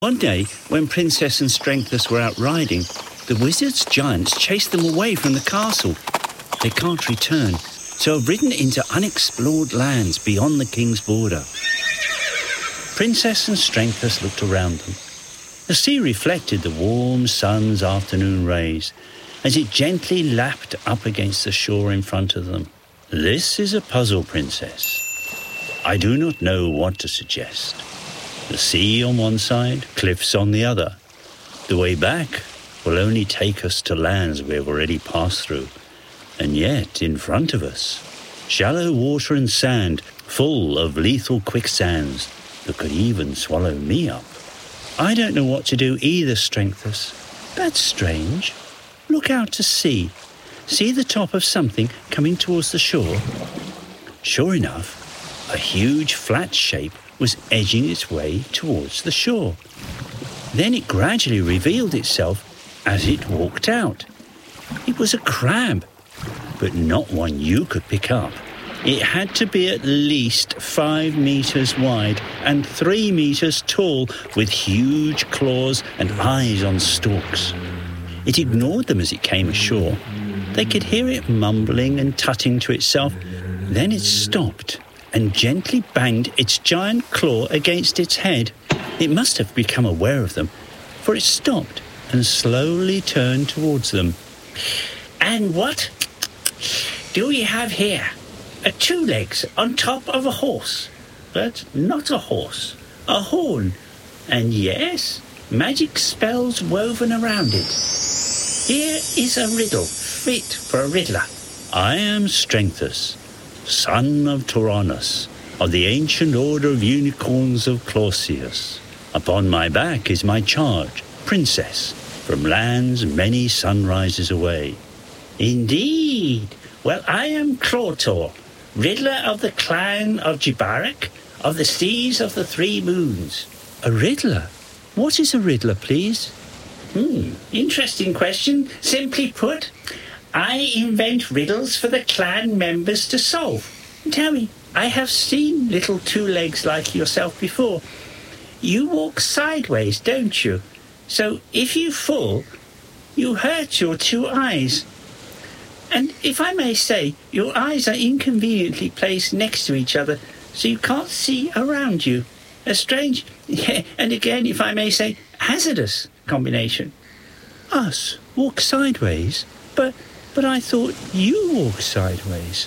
One day, when Princess and Strengthus were out riding, the wizard's giants chased them away from the castle. They can't return, so have ridden into unexplored lands beyond the king's border. Princess and Strengthus looked around them. The sea reflected the warm sun's afternoon rays as it gently lapped up against the shore in front of them. This is a puzzle, Princess. I do not know what to suggest. The sea on one side, cliffs on the other. The way back will only take us to lands we have already passed through. And yet, in front of us, shallow water and sand, full of lethal quicksands that could even swallow me up. I don't know what to do either, Strengthus. That's strange. Look out to sea. See the top of something coming towards the shore? Sure enough, a huge flat shape was edging its way towards the shore. Then it gradually revealed itself as it walked out. It was a crab, but not one you could pick up. It had to be at least 5 meters wide and 3 meters tall, with huge claws and eyes on stalks. It ignored them as it came ashore. They could hear it mumbling and tutting to itself. Then it stopped and gently banged its giant claw against its head. It must have become aware of them, for it stopped and slowly turned towards them. And what do we have here? 2 legs on top of a horse, but not a horse, a horn. And yes, magic spells woven around it. Here is a riddle fit for a riddler. I am Strengthus, son of Tauronus, of the ancient order of unicorns of Clausius. Upon my back is my charge, Princess, from lands many sunrises away. Indeed. Well, I am Clautor, riddler of the clan of Jibarak, of the seas of the 3 moons. A riddler? What is a riddler, please? Interesting question. Simply put, I invent riddles for the clan members to solve. Tell me, I have seen little 2 legs like yourself before. You walk sideways, don't you? So if you fall, you hurt your 2 eyes. And if I may say, your eyes are inconveniently placed next to each other, so you can't see around you. A strange, and again, if I may say, hazardous combination. Us walk sideways? But I thought you walk sideways.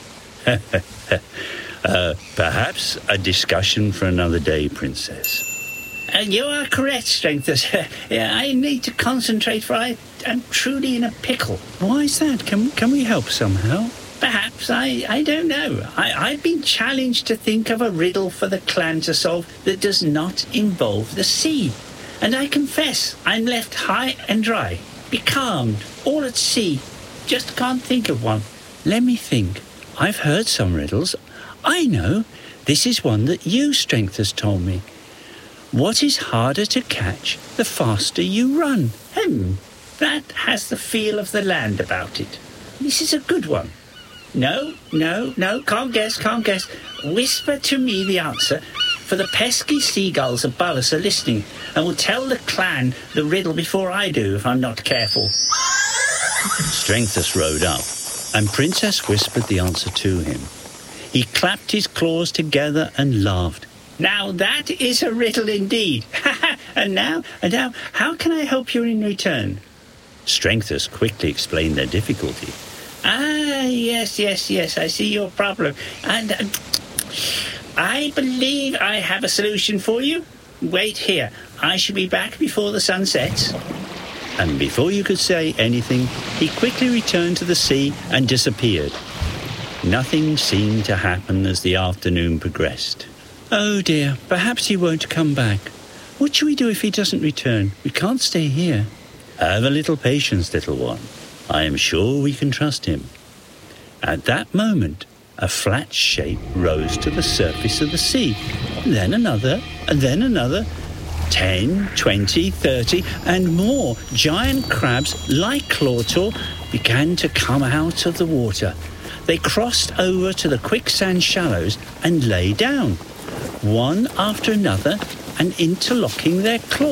Perhaps a discussion for another day, Princess. You are correct, Strengthus. I need to concentrate, for I am truly in a pickle. Why is that? Can we help somehow? Perhaps. I don't know. I've been challenged to think of a riddle for the clan to solve that does not involve the sea. And I confess, I'm left high and dry, becalmed, all at sea. Just can't think of one. Let me think. I've heard some riddles. I know. This is one that you, Strengthus, told me. What is harder to catch the faster you run? That has the feel of the land about it. This is a good one. No, can't guess. Whisper to me the answer, for the pesky seagulls above us are listening and will tell the clan the riddle before I do if I'm not careful. Strengthus rode up, and Princess whispered the answer to him. He clapped his claws together and laughed. Now that is a riddle indeed. And now, how can I help you in return? Strengthus quickly explained their difficulty. Yes, I see your problem. And I believe I have a solution for you. Wait here. I shall be back before the sun sets. And before you could say anything, he quickly returned to the sea and disappeared. Nothing seemed to happen as the afternoon progressed. Oh dear, perhaps he won't come back. What shall we do if he doesn't return? We can't stay here. Have a little patience, little one. I am sure we can trust him. At that moment, a flat shape rose to the surface of the sea. Then another, and then another. 10, 20, 30, and more giant crabs, like Clautor, began to come out of the water. They crossed over to the quicksand shallows and lay down, one after another, and interlocking their claws.